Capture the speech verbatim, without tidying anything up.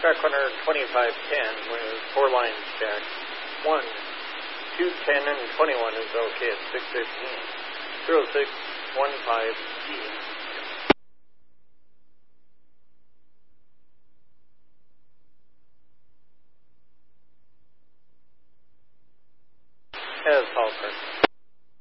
track one twenty-five ten with four lines jacked. one, two, ten, and twenty-one is okay at six fifteen. zero six one five G. As Paul Carson.